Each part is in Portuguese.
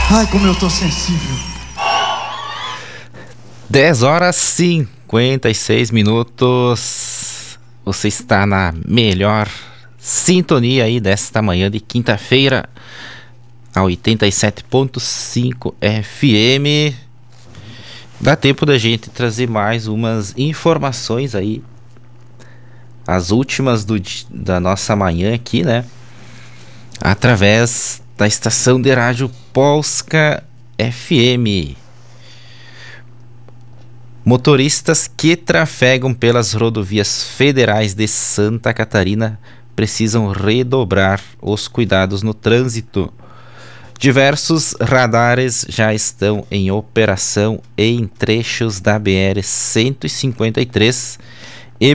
Ai, como eu tô sensível. 10h56. Você está na melhor sintonia aí desta manhã de quinta-feira, a 87.5 FM. Dá tempo da gente trazer mais umas informações aí, as últimas da nossa manhã aqui, né? Através da estação de rádio Polska FM. Motoristas que trafegam pelas rodovias federais de Santa Catarina precisam redobrar os cuidados no trânsito. Diversos radares já estão em operação em trechos da BR-153 e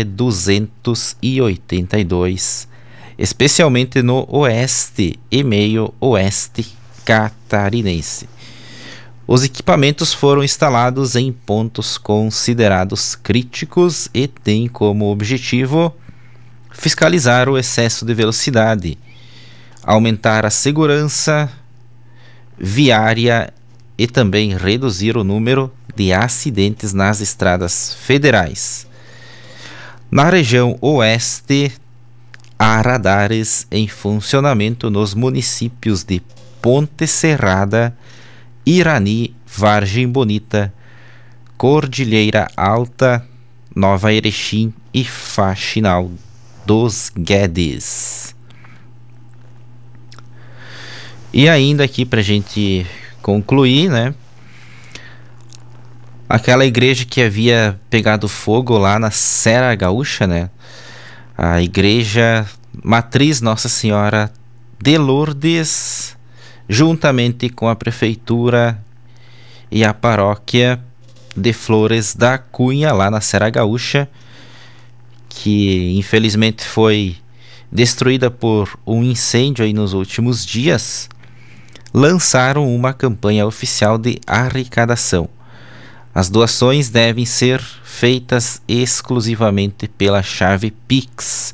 BR-282, especialmente no oeste e meio oeste catarinense. Os equipamentos foram instalados em pontos considerados críticos e têm como objetivo fiscalizar o excesso de velocidade, aumentar a segurança viária e também reduzir o número de acidentes nas estradas federais. Na região oeste, há radares em funcionamento nos municípios de Ponte Serrada, Irani, Vargem Bonita, Cordilheira Alta, Nova Erechim e Faxinal dos Guedes. E ainda aqui pra gente concluir, né? Aquela igreja que havia pegado fogo lá na Serra Gaúcha, né? A igreja Matriz Nossa Senhora de Lourdes, juntamente com a prefeitura e a paróquia de Flores da Cunha, lá na Serra Gaúcha, que infelizmente foi destruída por um incêndio aí nos últimos dias, lançaram uma campanha oficial de arrecadação. As doações devem ser feitas exclusivamente pela chave Pix,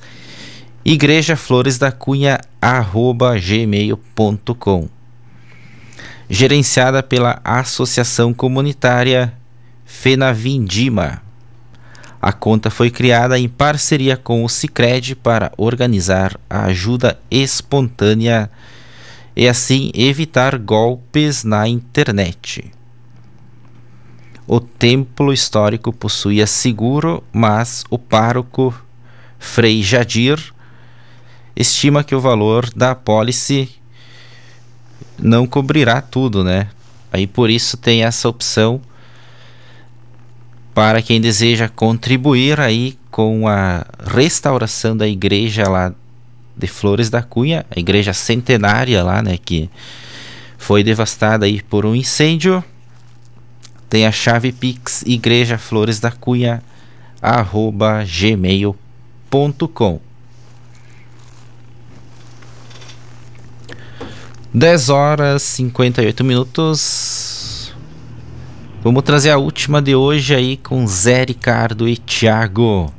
igrejafloresdacunha@gmail.com, gerenciada pela Associação Comunitária Fenavindima. A conta foi criada em parceria com o Sicredi para organizar a ajuda espontânea e assim evitar golpes na internet. O templo histórico possuía seguro, mas o pároco Frei Jadir estima que o valor da apólice não cobrirá tudo, né? Aí por isso tem essa opção para quem deseja contribuir aí com a restauração da igreja lá de Flores da Cunha, a igreja centenária lá, né, que foi devastada aí por um incêndio. Tem a chave Pix, igrejafloresdacunha@gmail.com. 10h58. Vamos trazer a última de hoje aí com Zé Ricardo e Thiago.